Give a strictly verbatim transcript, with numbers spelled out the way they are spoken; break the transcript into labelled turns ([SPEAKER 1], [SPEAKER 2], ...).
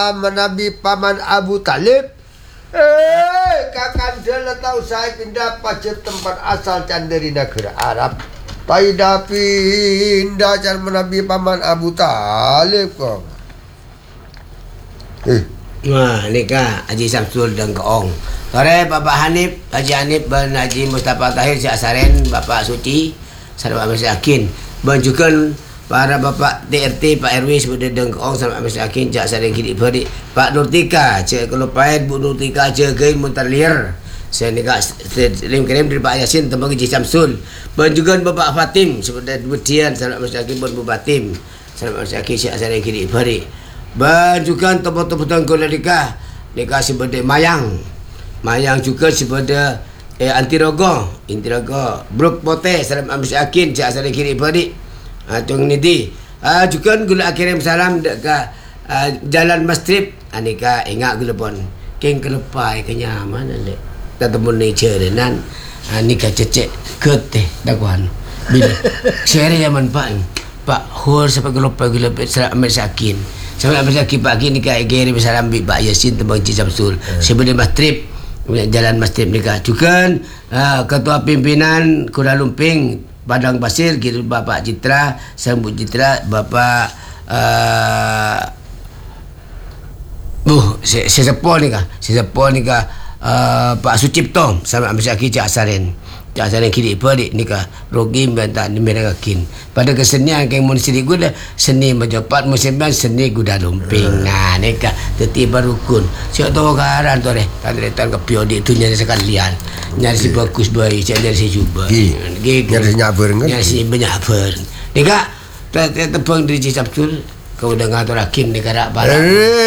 [SPEAKER 1] menabi paman Abu Talib. Eh, kakak dia tahu saya pindah pada tempat asal canderi negara Arab. Tidak pindah cara menabi paman Abu Talib kok. Eh,
[SPEAKER 2] wah, ni kan Haji Samsul dan Keong. Sore Bapak Hanif, Haji Hanif bin Haji Mustafa Tahir Syekh Saren, Bapak Suci, Sahabat Ahmad Yakin. Dan juga para Bapak T R T, Pak R W seperti dan Keong, Sahabat Ahmad Yakin, Cak Saren Kiri Beri, Pak Nurtika, Cik Kelupaid, Bu Nurtika, Cik Gain Muntarlier. Saya ni kat Lim Kirim dari Pak Yasin, Tembang Haji Samsul. Dan juga Bapak Fatim seperti Butian, Sahabat Ahmad Yakin, Bu Fatim, Sahabat Ahmad Yakin, Cak Saren Kiri Beri. Dan juga tempat-tempat gula nikah, nikah seperti Mayang. Mayang juga seperti eh, Antirogo, Antirogo, Bruk Pote, Salam Amis Yakin, Cak Sari Kiri Bari, uh, Tung Nidi. Uh, juga gula kirim salam dekat uh, Jalan Mastrip, anika ingat gula pun. Keng kelepai kenyaman dek. Tetemu nature dan anika cecek kete dakuan. Bila share zaman Pak Pak Hur sampai gelopai gula Salam Amis Yakin. Sampai Amis Yakin pagi nikah kirim salam bi Pak Yasin Tembang Haji Samsul. Sebelum Mastrip Jalan Masjid nikah juga uh, Ketua Pimpinan Kuala Lumping Padang Pasir kira Bapak Citra Sambut Citra Bapak uh, uh, Sesepo nikah Sesepo nikah uh, Pak Sucipto sama Amis Aki Cak Saren Cak Saren kiri balik nikah Rogim dan tak dimeragakin pada kesenian yang munisiri guda seni menjopat musimban seni guda lumping nah nikah tertiba rukun siapa tahu karan tu deh tadi datang ke piodi itu nyari sekalian nyari si bagus baik nyari si cuba
[SPEAKER 1] nyari si nyaber
[SPEAKER 2] nyari si menyaber nikah tepung dari Haji Samsul kau dengar tu rakin nikah rak balak